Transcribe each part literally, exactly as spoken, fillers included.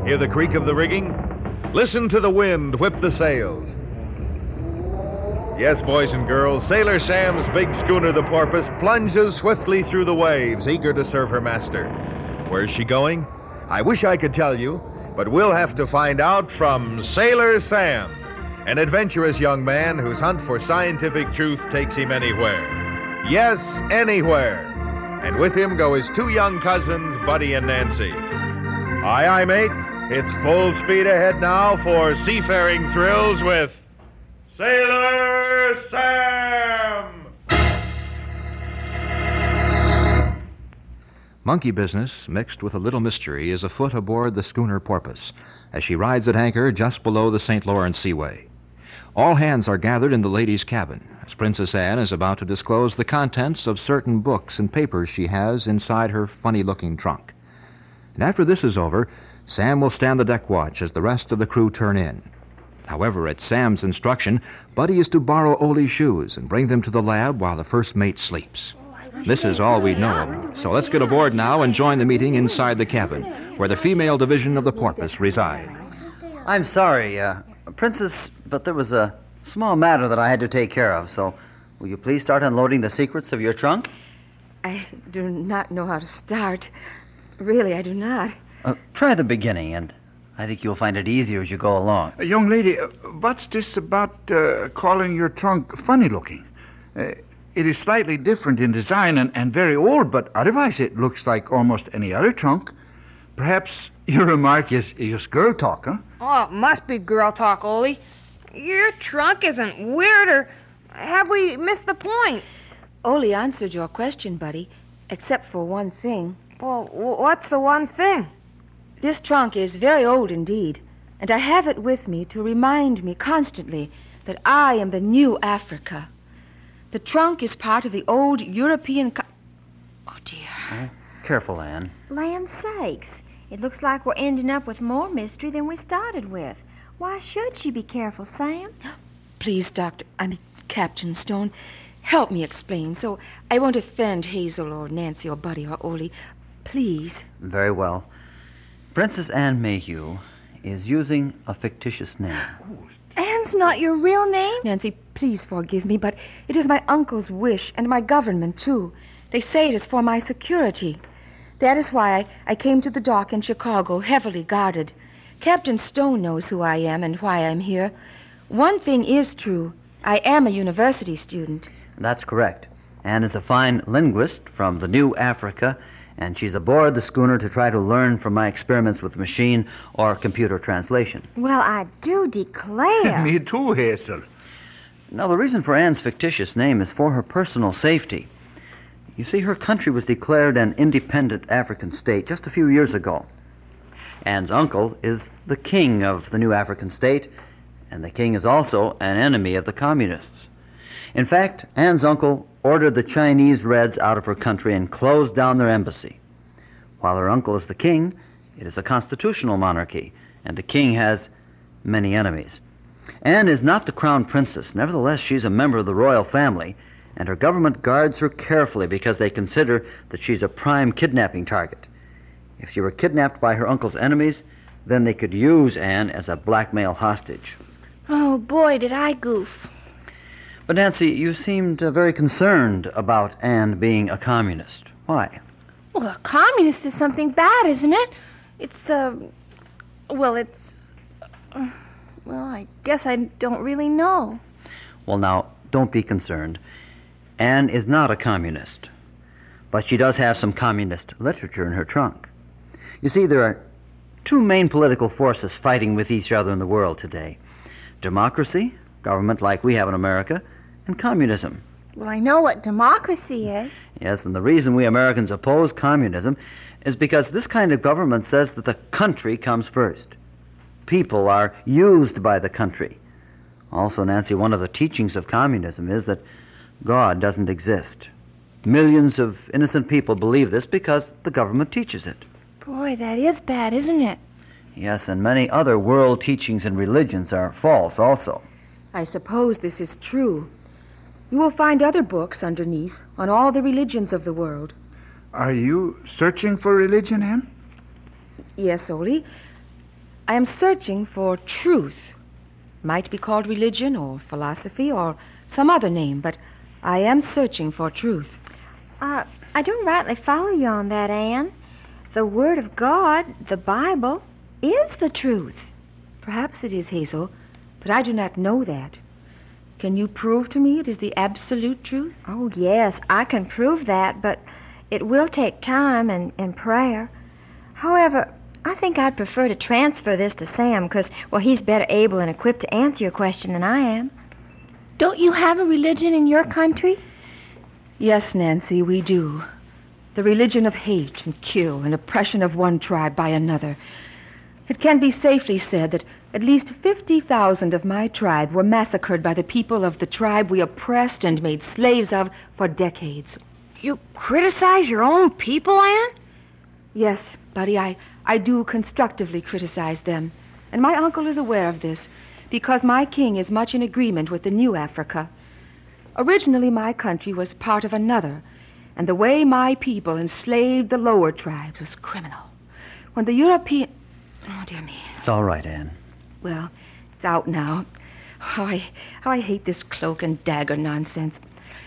Hear the creak of the rigging? Listen to the wind whip the sails. Yes, boys and girls, Sailor Sam's big schooner, the Porpoise, plunges swiftly through the waves, eager to serve her master. Where's she going? I wish I could tell you, but we'll have to find out from Sailor Sam, an adventurous young man whose hunt for scientific truth takes him anywhere. Yes, anywhere. And with him go his two young cousins, Buddy and Nancy. Aye, aye, mate. It's full speed ahead now for seafaring thrills with Sailor Sam! Monkey business mixed with a little mystery is afoot aboard the schooner Porpoise as she rides at anchor just below the Saint Lawrence Seaway. All hands are gathered in the ladies' cabin as Princess Anne is about to disclose the contents of certain books and papers she has inside her funny-looking trunk. And after this is over, Sam will stand the deck watch as the rest of the crew turn in. However, at Sam's instruction, Buddy is to borrow Ole's shoes and bring them to the lab while the first mate sleeps. This is all we know of, so let's get aboard now and join the meeting inside the cabin, where the female division of the Porpoise reside. I'm sorry, uh, Princess, but there was a small matter that I had to take care of, so will you please start unloading the secrets of your trunk? I do not know how to start. Really, I do not. Uh, try the beginning, and I think you'll find it easier as you go along. Uh, young lady, uh, what's this about uh, calling your trunk funny-looking? Uh, it is slightly different in design and, and very old, but otherwise it looks like almost any other trunk. Perhaps your remark is just girl talk, huh? Oh, it must be girl talk, Ole. Your trunk isn't weird, or have we missed the point? Ole answered your question, Buddy, except for one thing. Well, what's the one thing? This trunk is very old indeed, and I have it with me to remind me constantly that I am the new Africa. The trunk is part of the old European... Co- oh, dear. Oh, careful, Anne. Land sakes. It looks like we're ending up with more mystery than we started with. Why should she be careful, Sam? Please, Doctor, I mean, Captain Stone, help me explain so I won't offend Hazel or Nancy or Buddy or Ole. Please. Very well. Princess Anne Mayhew is using a fictitious name. Anne's not your real name? Nancy, please forgive me, but it is my uncle's wish and my government, too. They say it is for my security. That is why I, I came to the dock in Chicago, heavily guarded. Captain Stone knows who I am and why I'm here. One thing is true. I am a university student. That's correct. Anne is a fine linguist from the New Africa, and she's aboard the schooner to try to learn from my experiments with machine or computer translation. Well, I do declare. Me too, Hazel. Now, the reason for Anne's fictitious name is for her personal safety. You see, her country was declared an independent African state just a few years ago. Anne's uncle is the king of the new African state, and the king is also an enemy of the communists. In fact, Anne's uncle ordered the Chinese Reds out of her country and closed down their embassy. While her uncle is the king, it is a constitutional monarchy, and the king has many enemies. Anne is not the crown princess. Nevertheless, she's a member of the royal family, and her government guards her carefully because they consider that she's a prime kidnapping target. If she were kidnapped by her uncle's enemies, then they could use Anne as a blackmail hostage. Oh, boy, did I goof. But, Nancy, you seemed uh, very concerned about Anne being a communist. Why? Well, a communist is something bad, isn't it? It's, uh, well, it's, uh, well, I guess I don't really know. Well, now, don't be concerned. Anne is not a communist, but she does have some communist literature in her trunk. You see, there are two main political forces fighting with each other in the world today. Democracy, government like we have in America, and communism. Well, I know what democracy is. Yes, and the reason we Americans oppose communism is because this kind of government says that the country comes first. People are used by the country. Also, Nancy, one of the teachings of communism is that God doesn't exist. Millions of innocent people believe this because the government teaches it. Boy, that is bad, isn't it? Yes, and many other world teachings and religions are false also. I suppose this is true. You will find other books underneath on all the religions of the world. Are you searching for religion, Anne? Yes, Ole. I am searching for truth. Might be called religion or philosophy or some other name, but I am searching for truth. Uh, I don't rightly follow you on that, Anne. The Word of God, the Bible, is the truth. Perhaps it is, Hazel, but I do not know that. Can you prove to me it is the absolute truth? Oh, yes, I can prove that, but it will take time and, and prayer. However, I think I'd prefer to transfer this to Sam because, well, he's better able and equipped to answer your question than I am. Don't you have a religion in your country? Yes, Nancy, we do. The religion of hate and kill and oppression of one tribe by another. It can be safely said that at least fifty thousand of my tribe were massacred by the people of the tribe we oppressed and made slaves of for decades. You criticize your own people, Anne? Yes, Buddy, I, I do constructively criticize them. And my uncle is aware of this, because my king is much in agreement with the new Africa. Originally, my country was part of another, and the way my people enslaved the lower tribes was criminal. When the European... Oh, dear me. It's all right, Anne. Well, it's out now. How I, how I hate this cloak and dagger nonsense.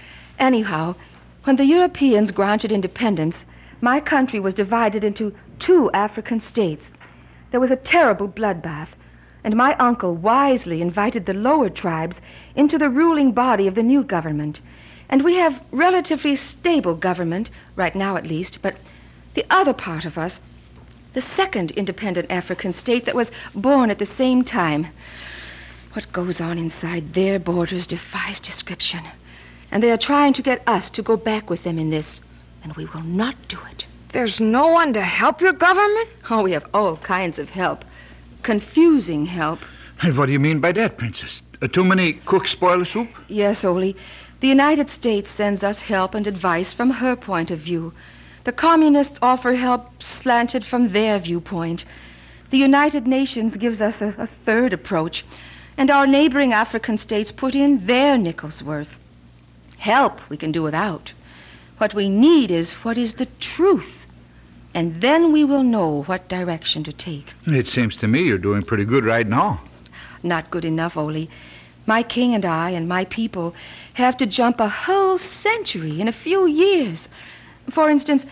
Anyhow, when the Europeans granted independence, my country was divided into two African states. There was a terrible bloodbath, and my uncle wisely invited the lower tribes into the ruling body of the new government. And we have relatively stable government, right now at least, but the other part of us, the second independent African state that was born at the same time, what goes on inside their borders defies description. And they are trying to get us to go back with them in this, and we will not do it. There's no one to help your government? Oh, we have all kinds of help. Confusing help. What do you mean by that, Princess? Uh, too many cooks spoil the soup? Yes, Ole. The United States sends us help and advice from her point of view. The communists offer help slanted from their viewpoint. The United Nations gives us a, a third approach, and our neighboring African states put in their nickel's worth. Help we can do without. What we need is what is the truth, and then we will know what direction to take. It seems to me you're doing pretty good right now. Not good enough, Ole. My king and I and my people have to jump a whole century in a few years. For instance,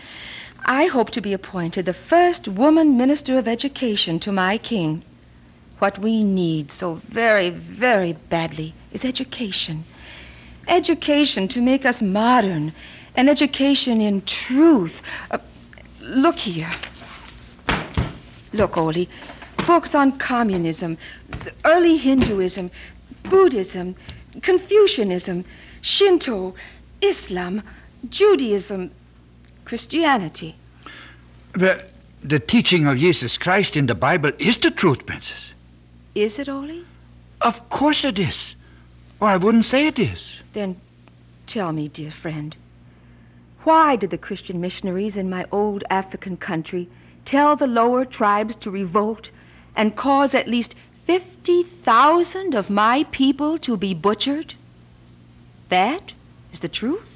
I hope to be appointed the first woman minister of education to my king. What we need so very, very badly is education. Education to make us modern, an education in truth. Uh, look here. Look, Ole, books on communism, early Hinduism, Buddhism, Confucianism, Shinto, Islam, Judaism, Christianity. The, the teaching of Jesus Christ in the Bible is the truth, Princess. Is it, Ole? Of course it is. Or I wouldn't say it is. Then tell me, dear friend, why did the Christian missionaries in my old African country tell the lower tribes to revolt and cause at least fifty thousand of my people to be butchered? That is the truth.